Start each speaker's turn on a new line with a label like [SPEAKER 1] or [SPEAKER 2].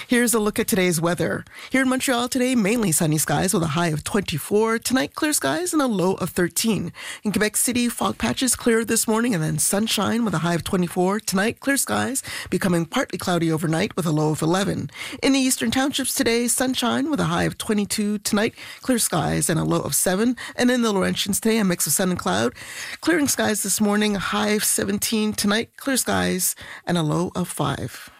[SPEAKER 1] Here's a look at today's weather. Here in Montreal today, mainly sunny skies with a high of 24. Tonight, clear skies and a low of 13. In Quebec City, fog patches clear this morning and then sunshine with a high of 24. Tonight, clear skies, becoming partly cloudy overnight with a low of 11. In the eastern townships today, sunshine with a high of 22. Tonight, clear skies and a low of 7. And in the Laurentians today, a mix of sun and cloud. Clearing skies this morning, a high of 17. Tonight, clear skies and a low of 5.